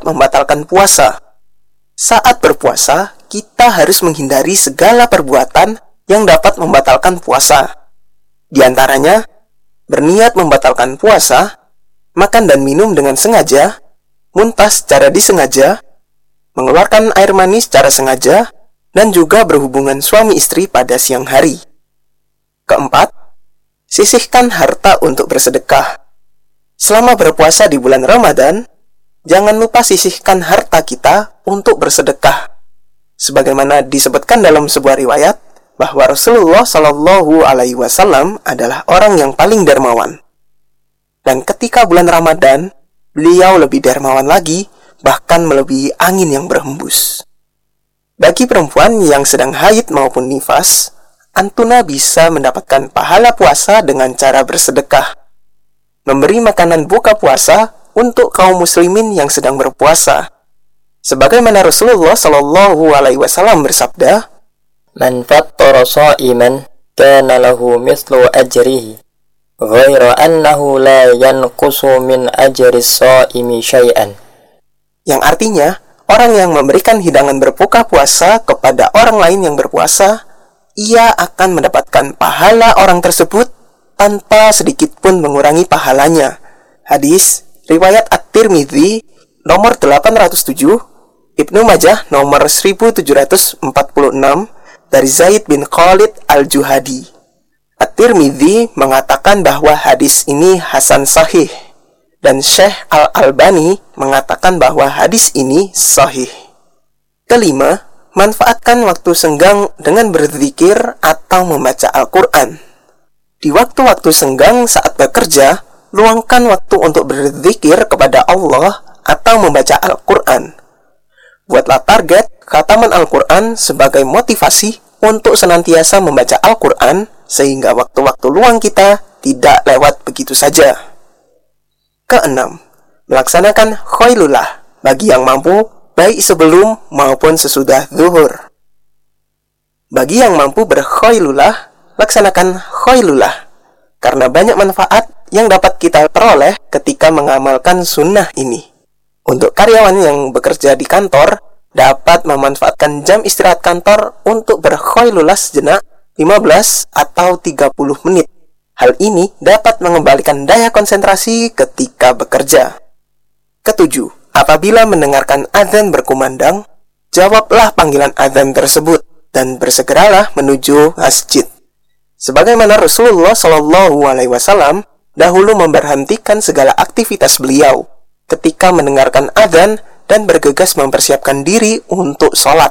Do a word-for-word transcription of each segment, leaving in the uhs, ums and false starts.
membatalkan puasa. Saat berpuasa, kita harus menghindari segala perbuatan yang dapat membatalkan puasa. Di antaranya, berniat membatalkan puasa, makan dan minum dengan sengaja, muntah secara disengaja, mengeluarkan air mani secara sengaja, dan juga berhubungan suami istri pada siang hari. Keempat, sisihkan harta untuk bersedekah. Selama berpuasa di bulan Ramadan, jangan lupa sisihkan harta kita untuk bersedekah. Sebagaimana disebutkan dalam sebuah riwayat, bahwa Rasulullah Shallallahu Alaihi Wasallam adalah orang yang paling dermawan. Dan ketika bulan Ramadan, beliau lebih dermawan lagi, bahkan melebihi angin yang berhembus. Bagi perempuan yang sedang haid maupun nifas, antuna bisa mendapatkan pahala puasa dengan cara bersedekah. Memberi makanan buka puasa untuk kaum muslimin yang sedang berpuasa. Sebagaimana Rasulullah Shallallahu Alaihi Wasallam bersabda, "Man fattara sha'iman kana lahu mithlu ajrihi, ghaira annahu la yanqusu min ajri shaimi syai'an." Yang artinya, orang yang memberikan hidangan berbuka puasa kepada orang lain yang berpuasa, ia akan mendapatkan pahala orang tersebut tanpa sedikit pun mengurangi pahalanya. Hadis riwayat At-Tirmidzi nomor delapan ratus tujuh, Ibnu Majah nomor seribu tujuh ratus empat puluh enam dari Zaid bin Khalid Al-Juhadi. At-Tirmidzi mengatakan bahwa hadis ini hasan sahih, dan Syekh Al-Albani mengatakan bahwa hadis ini sahih. Kelima, manfaatkan waktu senggang dengan berzikir atau membaca Al-Quran. Di waktu-waktu senggang saat bekerja, luangkan waktu untuk berzikir kepada Allah atau membaca Al-Quran. Buatlah target khataman Al-Quran sebagai motivasi untuk senantiasa membaca Al-Quran, sehingga waktu-waktu luang kita tidak lewat begitu saja. Keenam, melaksanakan khailulah bagi yang mampu, baik sebelum maupun sesudah zuhur. Bagi yang mampu berkhailulah, laksanakan khailulah, karena banyak manfaat yang dapat kita peroleh ketika mengamalkan sunnah ini. Untuk karyawan yang bekerja di kantor, dapat memanfaatkan jam istirahat kantor untuk berkhailulah sejenak lima belas atau tiga puluh menit. Hal ini dapat mengembalikan daya konsentrasi ketika bekerja. Ketujuh, apabila mendengarkan azan berkumandang, jawablah panggilan azan tersebut dan bersegeralah menuju masjid. Sebagaimana Rasulullah Shallallahu Alaihi Wasallam dahulu memberhentikan segala aktivitas beliau ketika mendengarkan azan dan bergegas mempersiapkan diri untuk sholat.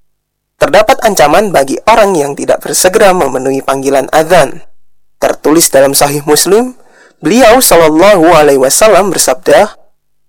Terdapat ancaman bagi orang yang tidak bersegera memenuhi panggilan azan. Tertulis dalam Sahih Muslim, beliau Shallallahu Alaihi Wasallam bersabda,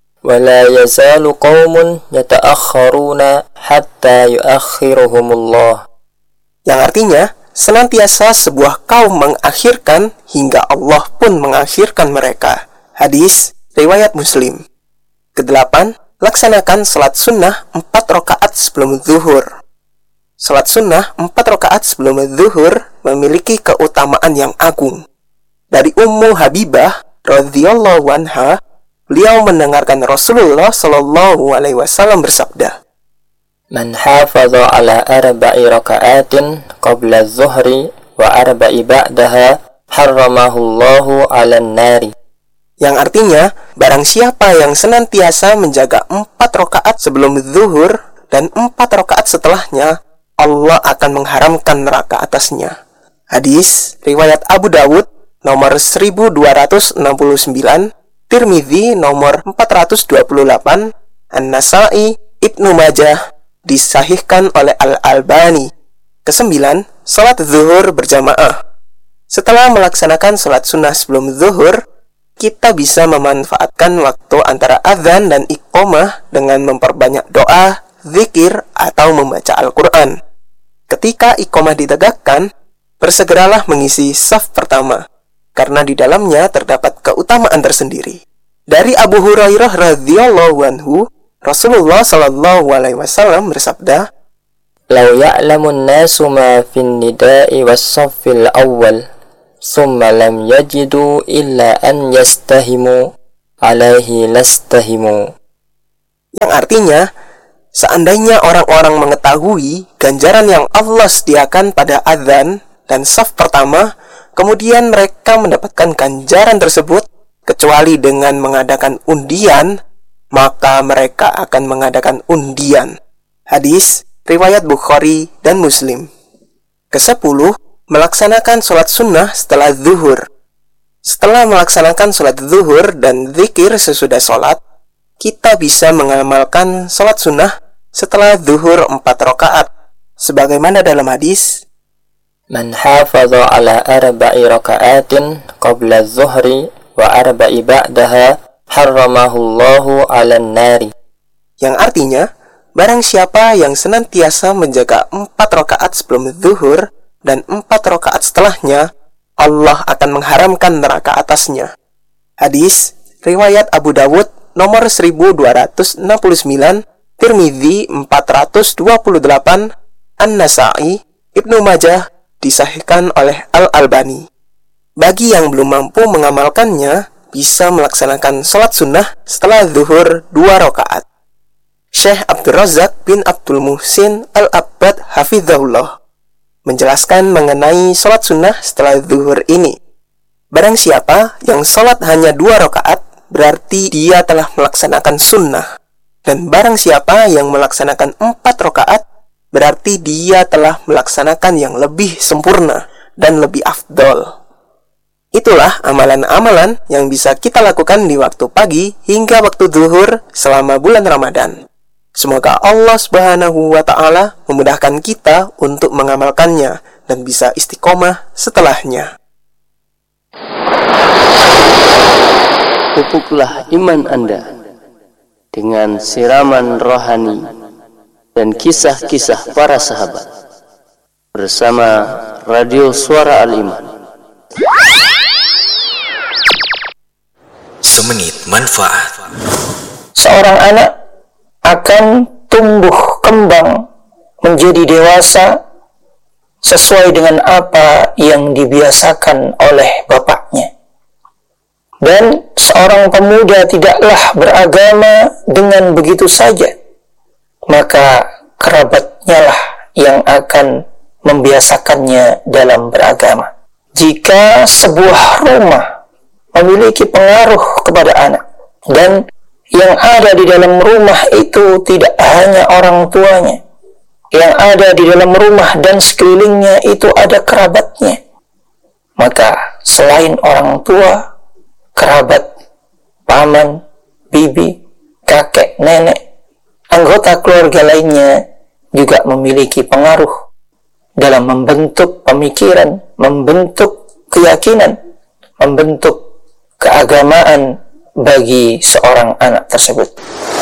"Wala yazalu qaumun yata'akhkharuna hatta yu'akhiruhumullah." Yang artinya, senantiasa sebuah kaum mengakhirkan hingga Allah pun mengakhirkan mereka. Hadis riwayat Muslim. Kedelapan, laksanakan salat sunnah empat rakaat sebelum zuhur. Salat sunnah empat rakaat sebelum zuhur memiliki keutamaan yang agung. Dari Ummu Habibah radhiyallahu anha, beliau mendengarkan Rasulullah Shallallahu Alaihi Wasallam bersabda, "Man hafadha ala arba'i raka'atin qabla az-zuhri wa arba'i ba'daha harramahu Allahu 'alan nari." Yang artinya, barang siapa yang senantiasa menjaga empat rakaat sebelum zuhur dan empat rakaat setelahnya, Allah akan mengharamkan neraka atasnya. Hadis riwayat Abu Dawud nomor seribu dua ratus enam puluh sembilan, Tirmidzi nomor empat ratus dua puluh delapan, An-Nasa'i, Ibnu Majah, disahihkan oleh Al-Albani. Kesembilan, salat zuhur berjamaah. Setelah melaksanakan salat sunnah sebelum zuhur, kita bisa memanfaatkan waktu antara azan dan iqomah dengan memperbanyak doa, zikir, atau membaca Al-Quran. Ketika iqomah ditegakkan, bersegeralah mengisi saf pertama, karena di dalamnya terdapat keutamaan tersendiri. Dari Abu Hurairah radhiyallahu anhu, Rasulullah Shallallahu Alaihi Wasallam bersabda, "Lau ya'lamun nasu ma fin nida'i was-saffil awwal, summa lam yajidu illa an yastahimu alaihi lastahimu." Yang artinya, seandainya orang-orang mengetahui ganjaran yang Allah sediakan pada adzan dan saf pertama, kemudian mereka mendapatkan ganjaran tersebut kecuali dengan mengadakan undian, maka mereka akan mengadakan undian. Hadis riwayat Bukhari dan Muslim. Kesepuluh, melaksanakan sholat sunnah setelah zuhur. Setelah melaksanakan sholat zuhur dan zikir sesudah sholat, kita bisa mengamalkan sholat sunnah setelah zuhur empat rakaat, sebagaimana dalam hadis, Man hafadha ala arba'i raka'atin qabla zuhri wa arba'i ba'daha harramahullahu 'alan nari. Yang artinya, barang siapa yang senantiasa menjaga empat rakaat sebelum zuhur dan empat rakaat setelahnya, Allah akan mengharamkan neraka atasnya. Hadis riwayat Abu Dawud nomor seribu dua ratus enam puluh sembilan, Tirmidzi empat ratus dua puluh delapan, An-Nasa'i, Ibnu Majah disahihkan oleh Al-Albani. Bagi yang belum mampu mengamalkannya, bisa melaksanakan sholat sunnah setelah zuhur dua rakaat. Syekh Abdul Razak bin Abdul Muhsin Al-Abbad Hafizahullah menjelaskan mengenai sholat sunnah setelah zuhur ini. Barang siapa yang sholat hanya dua rakaat, berarti dia telah melaksanakan sunnah. Dan barang siapa yang melaksanakan empat rakaat, berarti dia telah melaksanakan yang lebih sempurna dan lebih afdol. Itulah amalan-amalan yang bisa kita lakukan di waktu pagi hingga waktu zuhur selama bulan Ramadan. Semoga Allah Subhanahu wa Ta'ala memudahkan kita untuk mengamalkannya dan bisa istiqomah setelahnya. Pupuklah iman Anda dengan siraman rohani dan kisah-kisah para sahabat bersama Radio Suara Al-Iman. Semenit manfaat. Seorang anak akan tumbuh kembang menjadi dewasa sesuai dengan apa yang dibiasakan oleh bapaknya. Dan seorang pemuda tidaklah beragama dengan begitu saja, maka kerabatnya lah yang akan membiasakannya dalam beragama. Jika sebuah rumah memiliki pengaruh kepada anak, dan yang ada di dalam rumah itu tidak hanya orang tuanya, yang ada di dalam rumah dan sekelilingnya itu ada kerabatnya, maka selain orang tua, kerabat, paman, bibi, kakek, nenek, anggota keluarga lainnya juga memiliki pengaruh dalam membentuk pemikiran, membentuk keyakinan, membentuk keagamaan bagi seorang anak tersebut.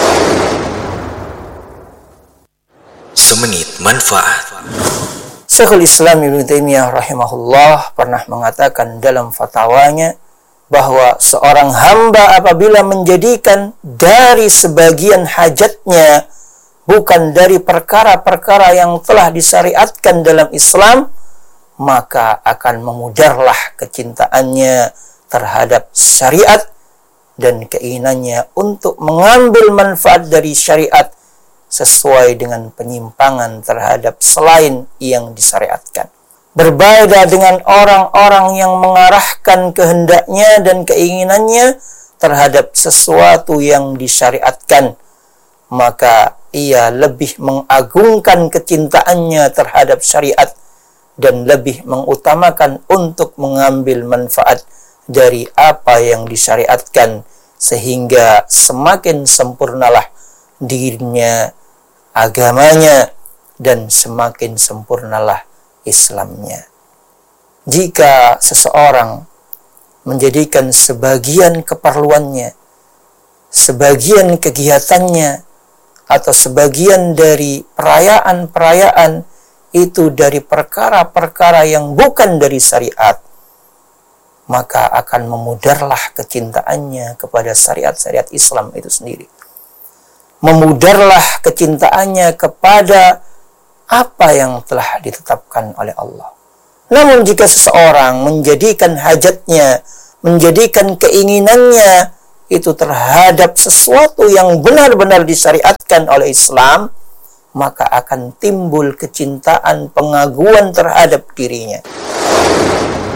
Semenit manfaat. Syekhul Islam Ibnu Taimiyah rahimahullah pernah mengatakan dalam fatwanya bahwa seorang hamba apabila menjadikan dari sebagian hajatnya bukan dari perkara-perkara yang telah disyariatkan dalam Islam, maka akan memudarlah kecintaannya terhadap syariat dan keinginannya untuk mengambil manfaat dari syariat sesuai dengan penyimpangan terhadap selain yang disyariatkan. Berbeda dengan orang-orang yang mengarahkan kehendaknya dan keinginannya terhadap sesuatu yang disyariatkan, maka ia lebih mengagungkan kecintaannya terhadap syariat dan lebih mengutamakan untuk mengambil manfaat dari apa yang disyariatkan, sehingga semakin sempurnalah dirinya, agamanya, dan semakin sempurnalah Islamnya. Jika seseorang menjadikan sebagian keperluannya, sebagian kegiatannya, atau sebagian dari perayaan-perayaan itu dari perkara-perkara yang bukan dari syariat, maka akan memudarlah kecintaannya kepada syariat-syariat Islam itu sendiri. Memudarlah kecintaannya kepada apa yang telah ditetapkan oleh Allah. Namun jika seseorang menjadikan hajatnya, menjadikan keinginannya itu terhadap sesuatu yang benar-benar disyariatkan oleh Islam, maka akan timbul kecintaan, pengaguan terhadap dirinya.